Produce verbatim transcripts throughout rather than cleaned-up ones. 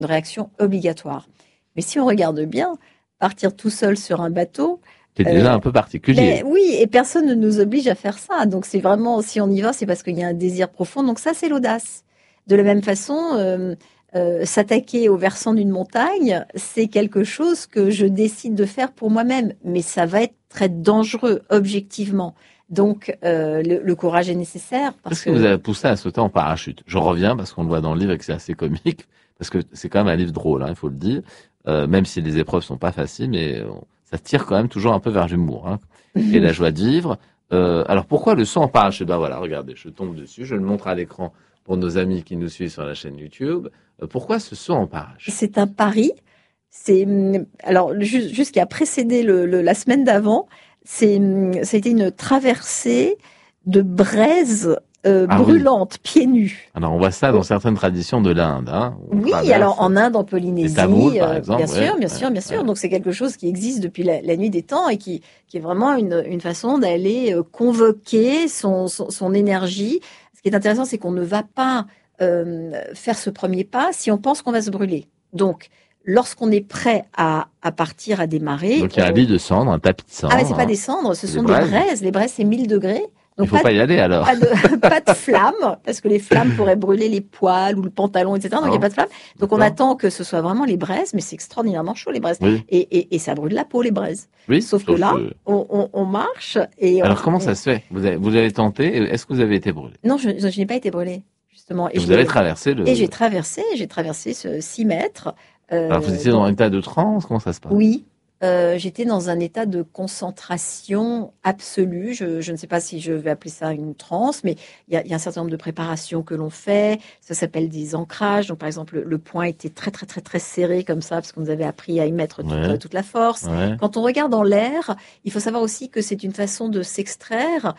une réaction obligatoire. Mais si on regarde bien, partir tout seul sur un bateau, C'est euh, déjà un peu particulier. mais oui, et personne ne nous oblige à faire ça. Donc c'est vraiment, si on y va, c'est parce qu'il y a un désir profond. Donc ça, c'est l'audace. De la même façon, euh, euh, s'attaquer au versant d'une montagne, c'est quelque chose que je décide de faire pour moi-même. Mais ça va être très dangereux, objectivement. Donc euh, le, le courage est nécessaire parce Qu'est-ce qui vous que a poussé à sauter en parachute? Je reviens parce qu'on le voit dans le livre et que c'est assez comique, parce que c'est quand même un livre drôle, hein, il faut le dire, euh, même si les épreuves sont pas faciles, mais on- ça tire quand même toujours un peu vers l'humour, hein, et la joie de vivre. Euh, alors pourquoi le saut en parachute? Ben voilà, regardez, je tombe dessus, je le montre à l'écran pour nos amis qui nous suivent sur la chaîne YouTube. Euh, pourquoi ce saut en parachute? c'est un pari. C'est hum, alors ju- juste qui a précédé le, le- la semaine d'avant. C'est hum, ça a été une traversée de braises euh, Ah oui, brûlantes, pieds nus. alors on voit ça dans Oh, certaines traditions de l'Inde, hein, où on oui, alors traverse en Inde, en les Tamouls, Polynésie, par euh, bien exemple, ouais, sûr, bien ouais, sûr, bien ouais. sûr. Donc c'est quelque chose qui existe depuis la, la nuit des temps et qui, qui est vraiment une, une façon d'aller euh, convoquer son, son, son énergie. Ce qui est intéressant, c'est qu'on ne va pas euh, faire ce premier pas si on pense qu'on va se brûler. Donc, lorsqu'on est prêt à, à partir, à démarrer, Donc il y a un on... lit de cendre, un tapis de Ah mais c'est cendre, pas hein, des cendres, ce et des sont des braises. braises. Les braises, c'est mille degrés. Il Donc faut pas pas y aller alors. pas de, pas de flamme, parce que les flammes pourraient brûler les poils ou le pantalon, et cetera. Donc il n'y a Non? pas de flamme. Donc on D'accord? attend que ce soit vraiment les braises, mais c'est extraordinairement chaud les braises. Oui, Et, et, et ça brûle la peau les braises. oui, Sauf que sauf là, que... on, on, on marche et on, Alors comment ça on- se fait? Vous avez, vous avez tenté, est-ce que vous avez été brûlé? non, je, je n'ai pas été brûlée justement. Et Et je vous avez l'ai traversé et j'ai le... traversé, j'ai traversé ce six mètres. Alors vous Euh, étiez dans dans, un état de transe, comment ça se passe? Oui, heu, j'étais dans un état de concentration absolue. Je je ne sais pas si je vais appeler ça une transe, mais il y a il y a un certain nombre de préparations que l'on fait. Ça s'appelle des ancrages. Donc, par exemple, le le poing était très, très, très, très serré comme ça, parce qu'on nous avait appris à y mettre toute, Ouais, toute la force. ouais. Quand on regarde en l'air, il faut savoir aussi que c'est une façon de s'extraire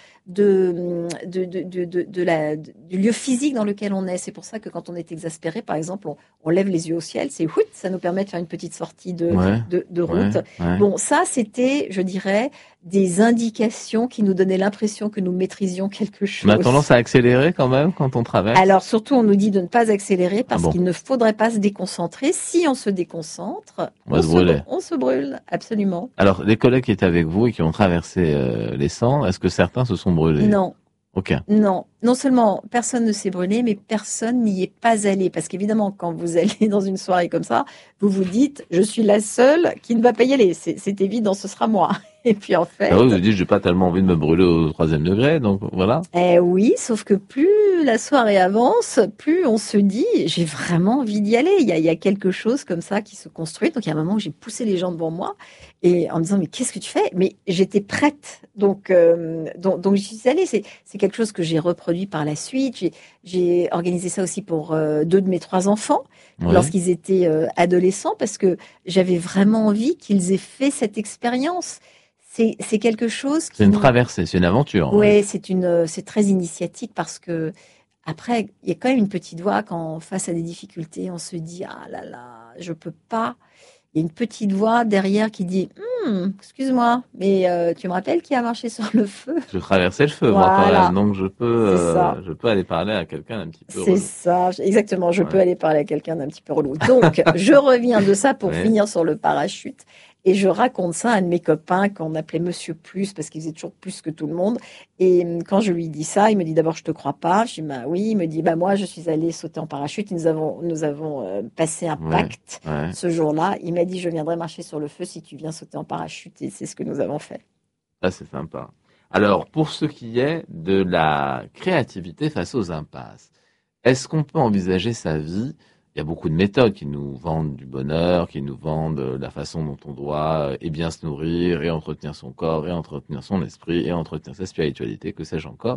de, de, de, de, de, de la, du lieu physique dans lequel on est. C'est pour ça que quand on est exaspéré, par exemple, on, on lève les yeux au ciel, c'est oui, ça nous permet de faire une petite sortie de, Ouais, de, de ouais, route. ouais. Bon, ça, c'était, je dirais, des indications qui nous donnaient l'impression que nous maîtrisions quelque On a tendance chose. à accélérer quand même quand on traverse? Alors, surtout, on nous dit de ne pas accélérer Ah parce bon, qu'il ne faudrait pas se déconcentrer. Si on se déconcentre, on va on se se, brûler. on se brûle, absolument. Alors, les collègues qui étaient avec vous et qui ont traversé euh, les cendres, est-ce que certains se sont brûlés? Non, Aucun. non. Non seulement personne ne s'est brûlé, mais personne n'y est pas allé. Parce qu'évidemment, quand vous allez dans une soirée comme ça, vous vous dites, je suis la seule qui ne va pas y aller. C'est c'est évident, ce sera moi. Et puis en Ah oui, fait, vous dites, j'ai pas tellement envie de me brûler au troisième degré, donc voilà. eh oui, sauf que plus la soirée avance, plus on se dit, j'ai vraiment envie d'y aller. Il y a, il y a quelque chose comme ça qui se construit. Donc il y a un moment où j'ai poussé les gens devant moi et en me disant, mais qu'est-ce que tu fais? Mais j'étais prête. Donc, euh, donc, donc j'y suis allée. C'est, c'est quelque chose que j'ai reproduit par la suite. J'ai, j'ai organisé ça aussi pour euh, deux de mes trois enfants Oui. lorsqu'ils étaient euh, adolescents parce que j'avais vraiment envie qu'ils aient fait cette expérience. C'est, c'est quelque chose C'est qui, une traversée, c'est une aventure en ouais, réalité. c'est une, euh, c'est très initiatique parce que après, il y a quand même une petite voix quand face à des difficultés, on se dit ah là là, je peux pas. Il y a une petite voix derrière qui dit Hum, excuse-moi, mais euh, tu me rappelles qui a marché sur le feu? Je traversais le feu, moi, quand même, Voilà, donc je peux, c'est ça. euh, je peux aller parler à quelqu'un un petit peu C'est relou. ça, exactement. Je peux Ouais. aller parler à quelqu'un d'un petit peu relou. Donc, je reviens de ça pour Ouais. finir sur le parachute. Et je raconte ça à un de mes copains qu'on appelait Monsieur Plus parce qu'il faisait toujours plus que tout le monde. Et hum, quand je lui dis ça, il me dit d'abord je te crois pas. Je dis bah oui. Il me dit bah moi je suis allé sauter en parachute. Et nous avons nous avons euh, passé un Ouais. pacte Ouais. ce jour-là. Il m'a dit je viendrai marcher sur le feu si tu viens sauter en parachute. Et c'est ce que nous avons fait. Ça, c'est sympa. Alors, pour ce qui est de la créativité face aux impasses, est-ce qu'on peut envisager sa vie? Il y a beaucoup de méthodes qui nous vendent du bonheur, qui nous vendent euh, la façon dont on doit euh, et bien se nourrir, et entretenir son corps, et entretenir son esprit, et entretenir sa spiritualité, que sais-je encore.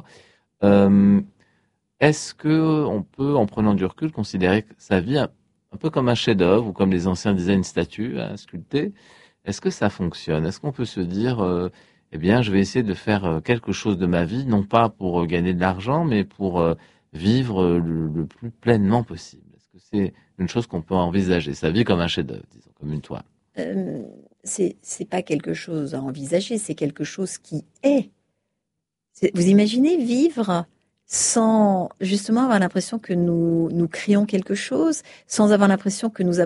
Euh, Est-ce que on peut, en prenant du recul, considérer que sa vie un, un peu comme un chef-d'œuvre, ou comme les anciens disaient une statue à sculpter? Est-ce que ça fonctionne? Est-ce qu'on peut se dire, euh, eh bien, je vais essayer de faire euh, quelque chose de ma vie, non pas pour euh, gagner de l'argent, mais pour euh, vivre euh, le, le plus pleinement possible? Est-ce que c'est une chose qu'on peut envisager, sa vie comme un chef-d'œuvre, disons, comme une toile? Euh, c'est c'est pas quelque chose à envisager. C'est quelque chose qui est. C'est- Vous imaginez vivre sans justement avoir l'impression que nous, nous créons quelque chose, sans avoir l'impression que nous